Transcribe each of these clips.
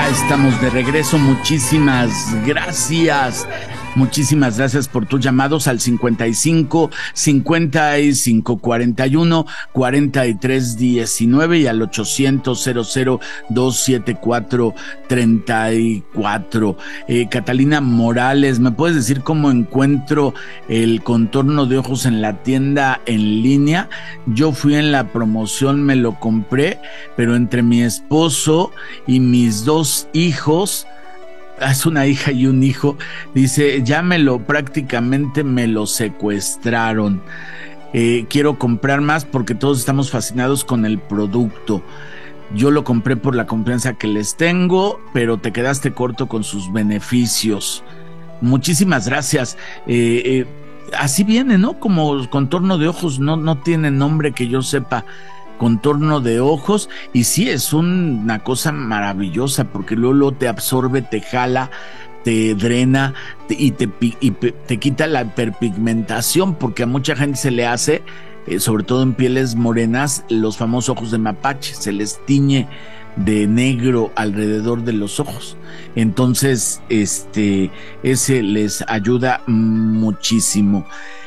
Ya estamos de regreso. Muchísimas gracias. Muchísimas gracias por tus llamados al 55 55 41 43 19 y al 800 00 274 34. Catalina Morales, ¿me puedes decir cómo encuentro el contorno de ojos en la tienda en línea? Yo fui en la promoción, me lo compré, pero entre mi esposo y mis dos hijos, es una hija y un hijo, dice, prácticamente me lo secuestraron. Quiero comprar más porque todos estamos fascinados con el producto. Yo lo compré por la confianza que les tengo, pero te quedaste corto con sus beneficios. Muchísimas gracias. Así viene, ¿no? Como contorno de ojos, no tiene nombre que yo sepa. Contorno de ojos, y sí es una cosa maravillosa porque luego te absorbe, te jala, te drena y te quita la hiperpigmentación, porque a mucha gente se le hace, sobre todo en pieles morenas, los famosos ojos de mapache, se les tiñe de negro alrededor de los ojos. Entonces ese les ayuda muchísimo.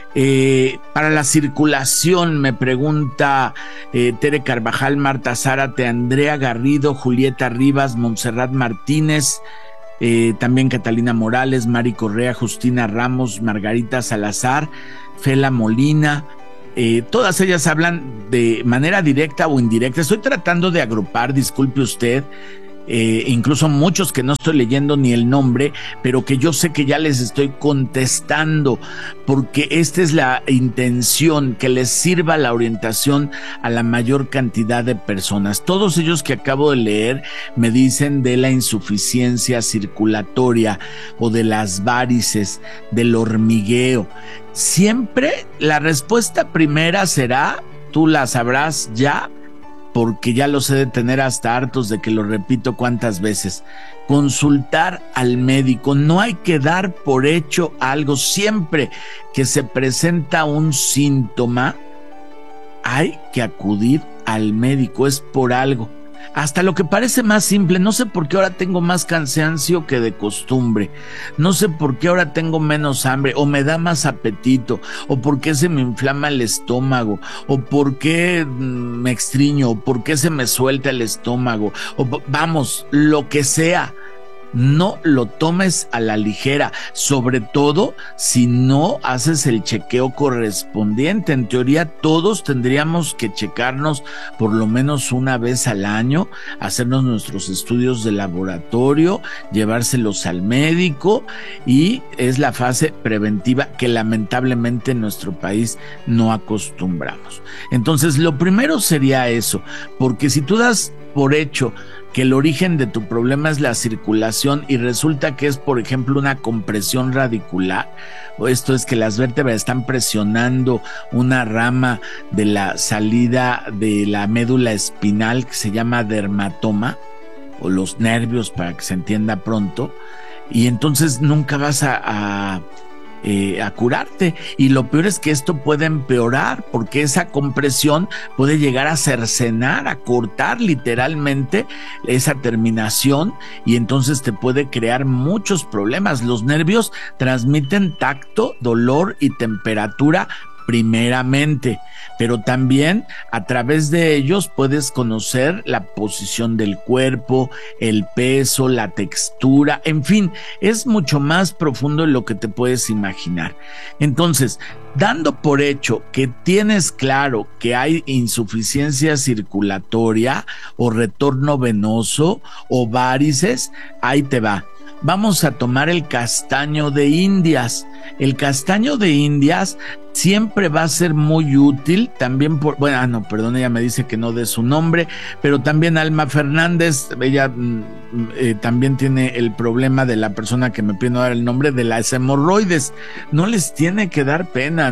Para la circulación, me pregunta Tere Carvajal, Marta Zárate, Andrea Garrido, Julieta Rivas, Montserrat Martínez, también Catalina Morales, Mari Correa, Justina Ramos, Margarita Salazar, Fela Molina. Todas ellas hablan de manera directa o indirecta. Estoy tratando de agrupar, disculpe usted, incluso muchos que no estoy leyendo ni el nombre, pero que yo sé que ya les estoy contestando, porque esta es la intención, que les sirva la orientación a la mayor cantidad de personas. Todos ellos que acabo de leer me dicen de la insuficiencia circulatoria o de las varices, del hormigueo. Siempre la respuesta primera será, tú la sabrás ya, porque ya los he de tener hasta hartos de que lo repito cuántas veces. Consultar al médico. No hay que dar por hecho algo. Siempre que se presenta un síntoma, hay que acudir al médico. Es por algo. Hasta lo que parece más simple, no sé por qué ahora tengo más cansancio que de costumbre, no sé por qué ahora tengo menos hambre, o me da más apetito, o por qué se me inflama el estómago, o por qué me extriño, o por qué se me suelta el estómago, vamos, lo que sea. No lo tomes a la ligera, sobre todo si no haces el chequeo correspondiente. En teoría todos tendríamos que checarnos por lo menos una vez al año, hacernos nuestros estudios de laboratorio, llevárselos al médico, y es la fase preventiva que lamentablemente en nuestro país no acostumbramos. Entonces lo primero sería eso, porque si tú das por hecho que el origen de tu problema es la circulación y resulta que es, por ejemplo, una compresión radicular, o esto es que las vértebras están presionando una rama de la salida de la médula espinal que se llama dermatoma, o los nervios para que se entienda pronto, y entonces nunca vas a curarte, y lo peor es que esto puede empeorar porque esa compresión puede llegar a cercenar, a cortar literalmente esa terminación, y entonces te puede crear muchos problemas. Los nervios transmiten tacto, dolor y temperatura primeramente, pero también a través de ellos puedes conocer la posición del cuerpo, el peso, la textura, en fin, es mucho más profundo de lo que te puedes imaginar. Entonces, dando por hecho que tienes claro que hay insuficiencia circulatoria o retorno venoso o varices, ahí te va. Vamos a tomar el castaño de Indias. El castaño de Indias siempre va a ser muy útil, también ella me dice que no dé su nombre, pero también Alma Fernández, ella también tiene el problema de la persona que me pide no dar el nombre, de las hemorroides. No les tiene que dar pena,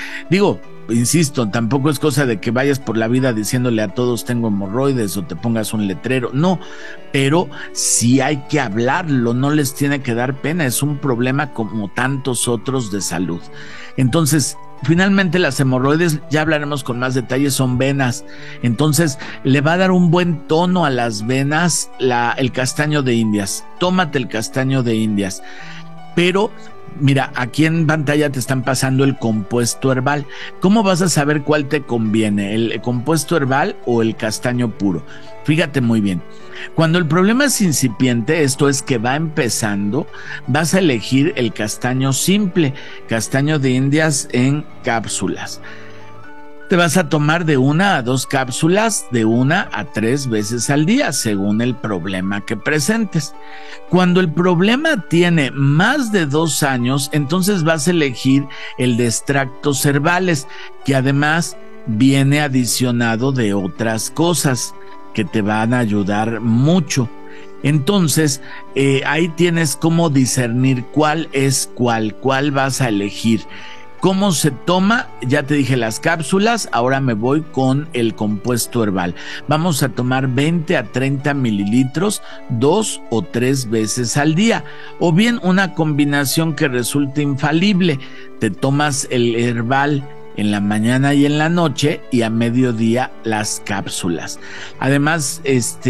insisto, tampoco es cosa de que vayas por la vida diciéndole a todos tengo hemorroides o te pongas un letrero, no, pero sí hay que hablarlo, no les tiene que dar pena, es un problema como tantos otros de salud. Entonces, finalmente las hemorroides, ya hablaremos con más detalles, son venas. Entonces le va a dar un buen tono a las venas el castaño de Indias. Tómate el castaño de Indias. Pero mira, aquí en pantalla te están pasando el compuesto herbal. ¿Cómo vas a saber cuál te conviene? ¿El compuesto herbal o el castaño puro? Fíjate muy bien. Cuando el problema es incipiente, esto es que va empezando, vas a elegir el castaño simple, castaño de Indias en cápsulas. Te vas a tomar de 1 a 2 cápsulas de 1 a 3 veces al día, según el problema que presentes. Cuando el problema tiene más de 2 años, entonces vas a elegir el de extractos herbales, que además viene adicionado de otras cosas que te van a ayudar mucho. Entonces, ahí tienes cómo discernir cuál es cuál vas a elegir. ¿Cómo se toma? Ya te dije las cápsulas, ahora me voy con el compuesto herbal. Vamos a tomar 20 a 30 mililitros 2 o 3 veces al día, o bien una combinación que resulte infalible. Te tomas el herbal en la mañana y en la noche, y a mediodía las cápsulas. Además,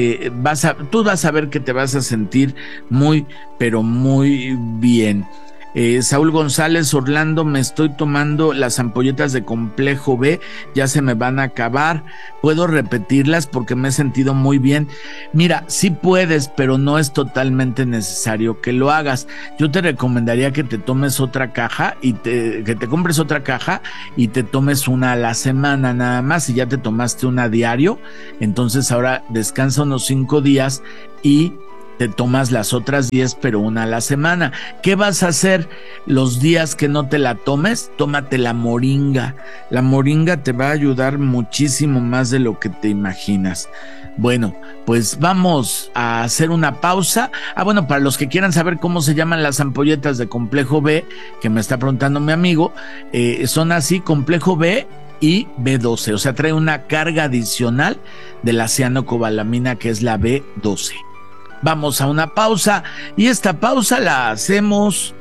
tú vas a ver que te vas a sentir muy, pero muy bien. Saúl González, Orlando, me estoy tomando las ampolletas de complejo B, ya se me van a acabar, ¿puedo repetirlas? Porque me he sentido muy bien. Mira, sí puedes, pero no es totalmente necesario que lo hagas. Yo te recomendaría que te tomes otra caja que te compres otra caja y te tomes una a la semana nada más. Si ya te tomaste una a diario, entonces ahora descansa unos 5 días y te tomas las otras 10, pero una a la semana. ¿Qué vas a hacer los días que no te la tomes? Tómate la moringa. La moringa te va a ayudar muchísimo más de lo que te imaginas. Bueno, pues vamos a hacer una pausa. Bueno, para los que quieran saber cómo se llaman las ampolletas de complejo B, que me está preguntando mi amigo, son así: complejo B y B12. O sea, trae una carga adicional de la cianocobalamina, que es la B12. Vamos a una pausa, y esta pausa la hacemos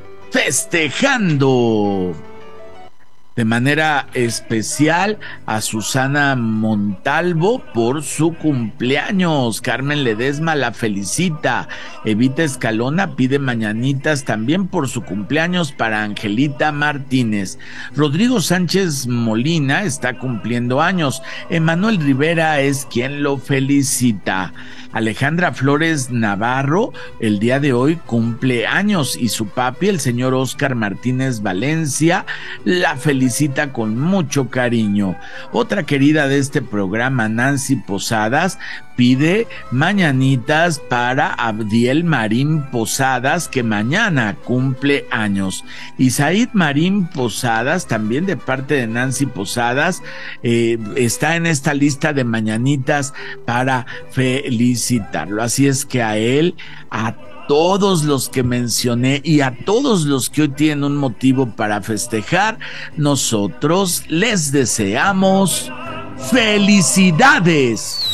festejando de manera especial a Susana Montalvo por su cumpleaños. Carmen Ledesma la felicita. Evita Escalona pide mañanitas también por su cumpleaños para Angelita Martínez. Rodrigo Sánchez Molina está cumpliendo años. Emanuel Rivera es quien lo felicita. Alejandra Flores Navarro el día de hoy cumple años, y su papi, el señor Oscar Martínez Valencia, la felicita con mucho cariño. Otra querida de este programa, Nancy Posadas, pide mañanitas para Abdiel Marín Posadas, que mañana cumple años. Y Said Marín Posadas, también de parte de Nancy Posadas, está en esta lista de mañanitas para felicitarlo. Así es que a él, a todos los que mencioné y a todos los que hoy tienen un motivo para festejar, nosotros les deseamos felicidades.